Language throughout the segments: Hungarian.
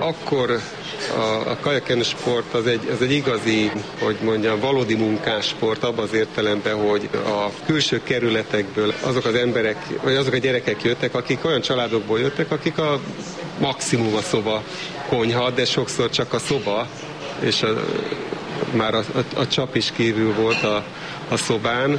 akkor a kajakkenő sport az egy igazi, hogy mondjam, valódi munkássport abban az értelemben, hogy a külső kerületekből azok az emberek, vagy azok a gyerekek jöttek, akik olyan családokból jöttek, akik a maximum a szoba konyha, de sokszor csak a szoba, és már a csap is kívül volt a szobán,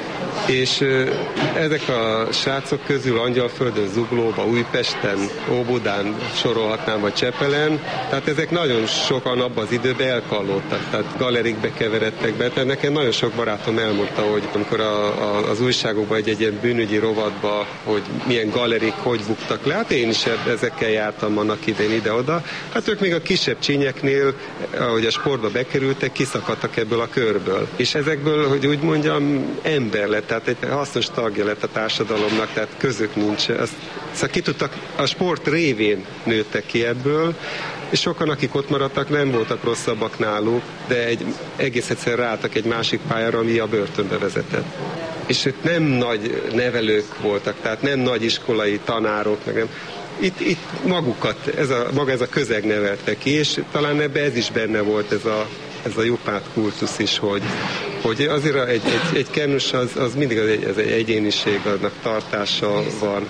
és ezek a srácok közül Angyalföldön, Zuglóba, Újpesten, Óbudán sorolhatnám, vagy Csepelen, tehát ezek nagyon sokan abban az időben elkallódtak, tehát galerikbe keveredtek be, tehát nekem nagyon sok barátom elmondta, hogy amikor az újságokban egy ilyen bűnügyi rovatba, hogy milyen galerik, hogy buktak le, hát én is ezekkel jártam annak idején ide-oda, hát ők még a kisebb csínyeknél, ahogy a sportba bekerültek, kiszakadtak ebből a körből. És ezekből, hogy úgy mondjam, ember lett, tehát egy hasznos tagja lett a társadalomnak, tehát közük nincs. Szóval a sport révén nőttek ki ebből, és sokan, akik ott maradtak, nem voltak rosszabbak náluk, de egész egyszerűen ráálltak egy másik pályára, ami a börtönbe vezetett. És ők nem nagy nevelők voltak, tehát nem nagy iskolai tanárok, meg nem. Itt magukat, ez a közeg nevelte ki, és talán ebbe ez is benne volt, ez a jupát kultusz is, hogy azért egy kenus az mindig ez egy egyéniség, annak tartása van.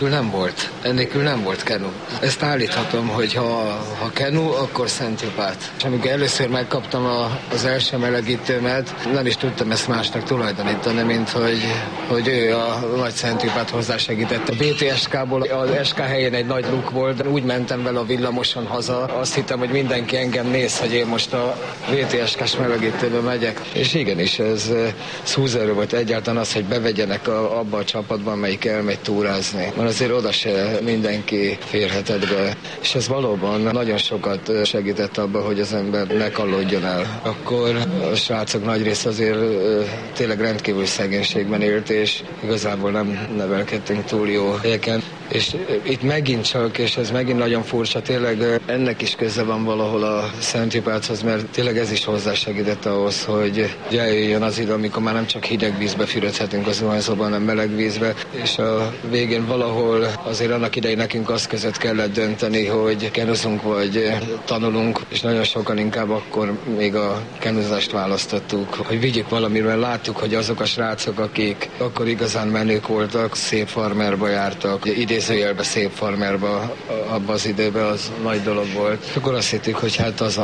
Ennélkül nem volt kenu. Ezt állíthatom, hogy ha kenu, akkor Szent Jupát. És amikor először megkaptam az első melegítőmet, nem is tudtam ezt másnak tulajdonítani, mint hogy ő a nagy Szent Jupát hozzásegített. A BTSK-ból az SK helyén egy nagy luk volt, úgy mentem vele a villamoson haza, azt hittem, hogy mindenki engem néz, hogy én most a BTSK-s melegítőbe megyek. És igenis, ez 20 euró volt egyáltalán az, hogy bevegyenek abba a csapatban, amelyik elmegy túrázni. Mert azért oda se mindenki férhetett be. És ez valóban nagyon sokat segített abban, hogy az ember ne kallódjon el. Akkor a srácok nagy rész azért tényleg rendkívül szegénységben élt, és igazából nem nevelkedtünk túl jó helyeken. És itt megint csak, és ez megint nagyon furcsa, tényleg ennek is köze van valahol a Szent Jupáthoz, mert tényleg ez is hozzásegített ahhoz, hogy eljöjjön az idő, amikor már nem csak hideg vízbe fürödhetünk az zuhanyzóban, hanem meleg vízbe, és a végén valahol azért annak idején nekünk azt között kellett dönteni, hogy kenuzunk vagy tanulunk, és nagyon sokan inkább akkor még a kenuzást választottuk, hogy vigyük valamiről, láttuk, hogy azok a srácok, akik akkor igazán menők voltak, szép farmerba jártak, idézőjelbe szép farmerba abban az időben, az nagy dolog volt. Akkor azt hittük, hogy hát az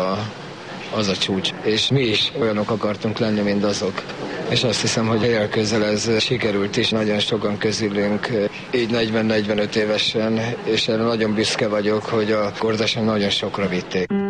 a csúcs. És mi is olyanok akartunk lenni, mint azok. És azt hiszem, hogy elközel ez sikerült is nagyon sokan közülünk, így 40-45 évesen, és erre nagyon büszke vagyok, hogy a kordasan nagyon sokra vitték.